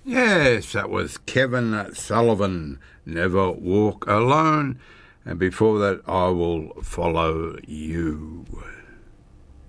Yes, that was Kevin Sullivan, Never Walk Alone. And before that, I Will Follow You.